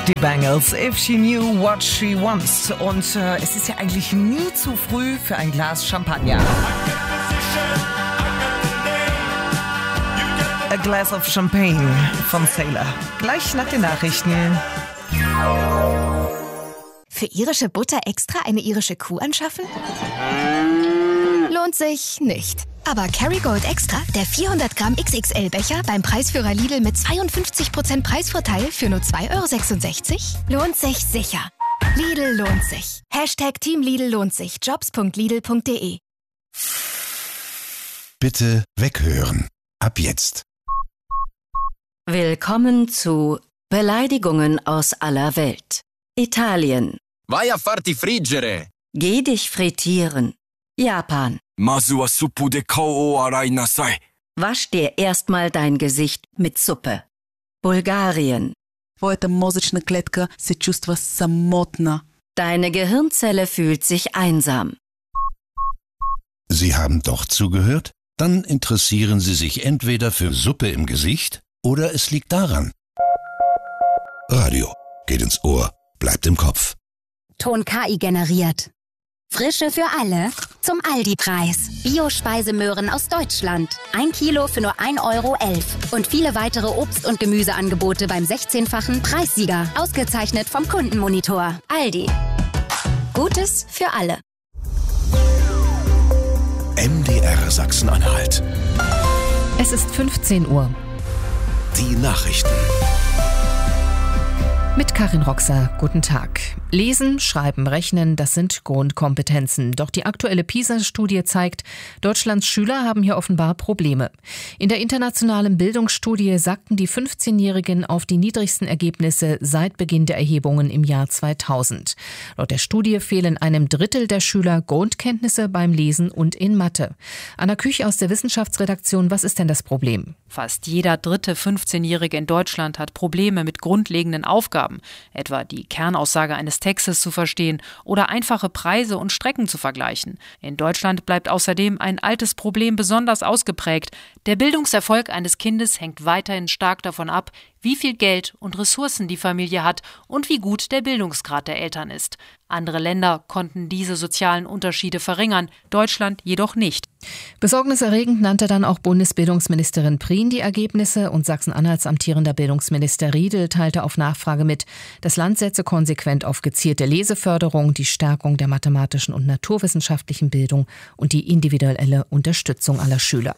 Die Bangles, If She Knew What She Wants. Und es ist ja eigentlich nie zu früh für ein Glas Champagner. A Glass of Champagne von Sailor. Gleich nach den Nachrichten. Für irische Butter extra eine irische Kuh anschaffen? Lohnt sich nicht. Aber Kerrygold Extra, der 400 Gramm XXL-Becher beim Preisführer Lidl mit 52% Preisvorteil für nur 2,66 €, lohnt sich sicher. Lidl lohnt sich. Team Lidl lohnt sich. Jobs.lidl.de. Bitte weghören. Ab jetzt. Willkommen zu Beleidigungen aus aller Welt. Italien. Vai a farti friggere. Geh dich frittieren. Japan. Masu wa suppu de kao o arai nasai. Wasch dir erstmal dein Gesicht mit Suppe. Bulgarien. Твоята мозъчна клетка се чувства самотна. Deine Gehirnzelle fühlt sich einsam. Sie haben doch zugehört? Dann interessieren Sie sich entweder für Suppe im Gesicht oder es liegt daran. Radio geht ins Ohr, bleibt im Kopf. Ton KI generiert. Frische für alle zum Aldi-Preis. Bio-Speisemöhren aus Deutschland. 1 Kilo für nur 1,11 € Und viele weitere Obst- und Gemüseangebote beim 16-fachen Preissieger. Ausgezeichnet vom Kundenmonitor. Aldi. Gutes für alle. MDR Sachsen-Anhalt. Es ist 15 Uhr. Die Nachrichten. Mit Karin Roxer, guten Tag. Lesen, Schreiben, Rechnen, das sind Grundkompetenzen. Doch die aktuelle PISA-Studie zeigt, Deutschlands Schüler haben hier offenbar Probleme. In der internationalen Bildungsstudie sackten die 15-Jährigen auf die niedrigsten Ergebnisse seit Beginn der Erhebungen im Jahr 2000. Laut der Studie fehlen einem Drittel der Schüler Grundkenntnisse beim Lesen und in Mathe. Anna Küch aus der Wissenschaftsredaktion, was ist denn das Problem? Fast jeder dritte 15-Jährige in Deutschland hat Probleme mit grundlegenden Aufgaben, etwa die Kernaussage eines Textes zu verstehen oder einfache Preise und Strecken zu vergleichen. In Deutschland bleibt außerdem ein altes Problem besonders ausgeprägt. Der Bildungserfolg eines Kindes hängt weiterhin stark davon ab, wie viel Geld und Ressourcen die Familie hat und wie gut der Bildungsgrad der Eltern ist. Andere Länder konnten diese sozialen Unterschiede verringern, Deutschland jedoch nicht. Besorgniserregend nannte dann auch Bundesbildungsministerin Prien die Ergebnisse und Sachsen-Anhalts amtierender Bildungsminister Riedel teilte auf Nachfrage mit, das Land setze konsequent auf gezielte Leseförderung, die Stärkung der mathematischen und naturwissenschaftlichen Bildung und die individuelle Unterstützung aller Schüler.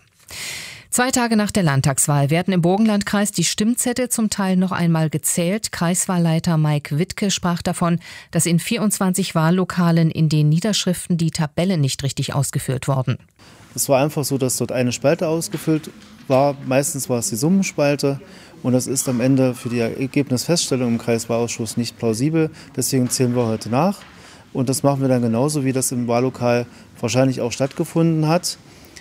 2 Tage nach der Landtagswahl werden im Burgenlandkreis die Stimmzettel zum Teil noch einmal gezählt. Kreiswahlleiter Mike Wittke sprach davon, dass in 24 Wahllokalen in den Niederschriften die Tabellen nicht richtig ausgefüllt wurden. Es war einfach so, dass dort eine Spalte ausgefüllt war. Meistens war es die Summenspalte und das ist am Ende für die Ergebnisfeststellung im Kreiswahlausschuss nicht plausibel. Deswegen zählen wir heute nach und das machen wir dann genauso, wie das im Wahllokal wahrscheinlich auch stattgefunden hat.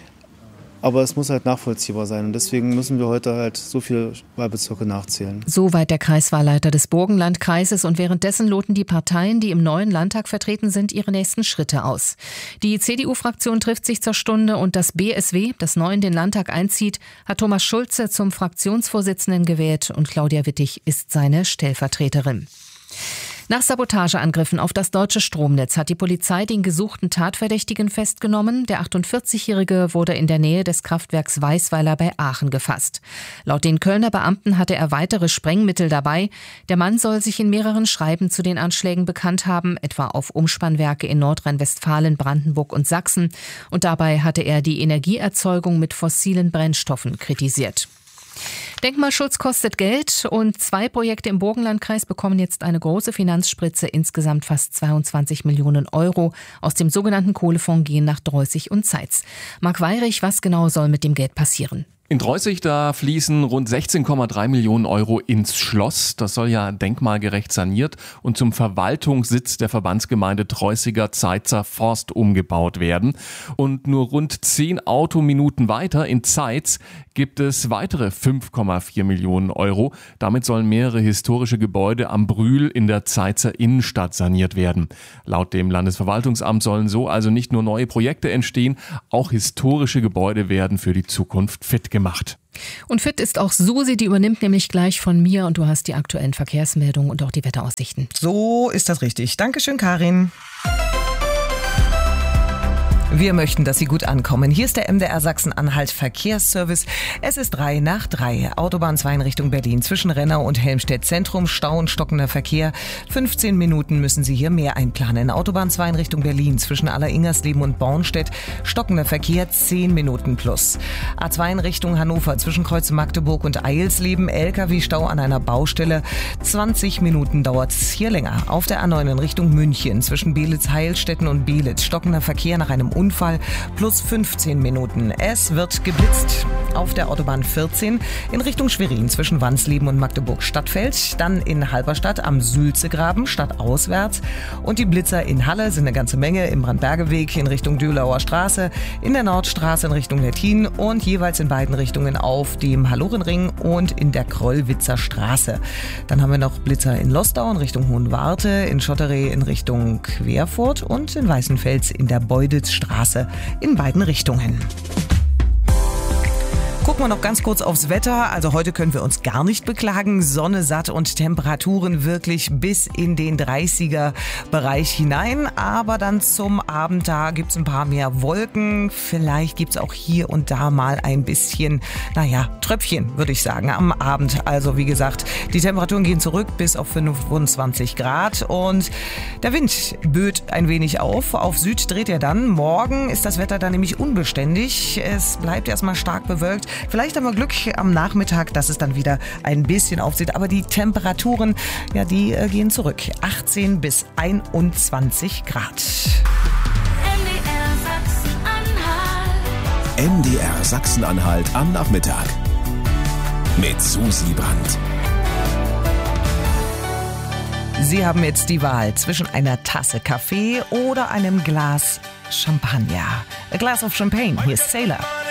Aber es muss halt nachvollziehbar sein und deswegen müssen wir heute halt so viele Wahlbezirke nachzählen. Soweit der Kreiswahlleiter des Burgenlandkreises und währenddessen loten die Parteien, die im neuen Landtag vertreten sind, ihre nächsten Schritte aus. Die CDU-Fraktion trifft sich zur Stunde und das BSW, das neu in den Landtag einzieht, hat Thomas Schulze zum Fraktionsvorsitzenden gewählt und Claudia Wittig ist seine Stellvertreterin. Nach Sabotageangriffen auf das deutsche Stromnetz hat die Polizei den gesuchten Tatverdächtigen festgenommen. Der 48-Jährige wurde in der Nähe des Kraftwerks Weißweiler bei Aachen gefasst. Laut den Kölner Beamten hatte er weitere Sprengmittel dabei. Der Mann soll sich in mehreren Schreiben zu den Anschlägen bekannt haben, etwa auf Umspannwerke in Nordrhein-Westfalen, Brandenburg und Sachsen. Und dabei hatte er die Energieerzeugung mit fossilen Brennstoffen kritisiert. Denkmalschutz kostet Geld und 2 Projekte im Burgenlandkreis bekommen jetzt eine große Finanzspritze. Insgesamt fast 22 Millionen € aus dem sogenannten Kohlefonds gehen nach Dreußig und Zeitz. Marc Weyrich, was genau soll mit dem Geld passieren? In Dreußig, da fließen rund 16,3 Millionen € ins Schloss. Das soll ja denkmalgerecht saniert und zum Verwaltungssitz der Verbandsgemeinde Dreußiger Zeitzer Forst umgebaut werden. Und nur rund 10 Autominuten weiter in Zeitz gibt es weitere 5,4 Millionen €. Damit sollen mehrere historische Gebäude am Brühl in der Zeitzer Innenstadt saniert werden. Laut dem Landesverwaltungsamt sollen so also nicht nur neue Projekte entstehen, auch historische Gebäude werden für die Zukunft fit gemacht. Und fit ist auch Susi, die übernimmt nämlich gleich von mir und du hast die aktuellen Verkehrsmeldungen und auch die Wetteraussichten. So ist das richtig. Dankeschön, Karin. Wir möchten, dass Sie gut ankommen. Hier ist der MDR Sachsen-Anhalt Verkehrsservice. Es ist 3:03. Autobahn 2 in Richtung Berlin. Zwischen Rennau und Helmstedt Zentrum. Stau und stockender Verkehr. 15 Minuten müssen Sie hier mehr einplanen. Autobahn 2 in Richtung Berlin. Zwischen Aller-Ingersleben und Bornstedt. Stockender Verkehr 10 Minuten plus. A2 in Richtung Hannover. Zwischen Kreuz Magdeburg und Eilsleben. LKW-Stau an einer Baustelle. 20 Minuten dauert es hier länger. Auf der A9 in Richtung München. Zwischen Belitz-Heilstätten und Belitz. Stockender Verkehr nach einem Unfall plus 15 Minuten. Es wird geblitzt auf der Autobahn 14 in Richtung Schwerin zwischen Wansleben und Magdeburg-Stadtfeld. Dann in Halberstadt am Sülzegraben stadtauswärts. Und die Blitzer in Halle sind eine ganze Menge im Brandbergeweg in Richtung Dölauer Straße, in der Nordstraße in Richtung Lettin und jeweils in beiden Richtungen auf dem Hallorenring und in der Krollwitzer Straße. Dann haben wir noch Blitzer in Losdau in Richtung Hohenwarte, in Schotteree in Richtung Querfurt und in Weißenfels in der Beudelstraße in beiden Richtungen. Gucken wir noch ganz kurz aufs Wetter. Also heute können wir uns gar nicht beklagen. Sonne satt und Temperaturen wirklich bis in den 30er-Bereich hinein. Aber dann zum Abend, da gibt es ein paar mehr Wolken. Vielleicht gibt es auch hier und da mal ein bisschen, Tröpfchen, würde ich sagen, am Abend. Also wie gesagt, die Temperaturen gehen zurück bis auf 25 Grad. Und der Wind böet ein wenig auf. Auf Süd dreht er dann. Morgen ist das Wetter dann nämlich unbeständig. Es bleibt erstmal stark bewölkt. Vielleicht haben wir Glück am Nachmittag, dass es dann wieder ein bisschen aufzieht. Aber die Temperaturen, die gehen zurück. 18 bis 21 Grad. MDR Sachsen-Anhalt am Nachmittag. Mit Susi Brandt. Sie haben jetzt die Wahl zwischen einer Tasse Kaffee oder einem Glas Champagner. A glass of champagne. Hier ist Sailor.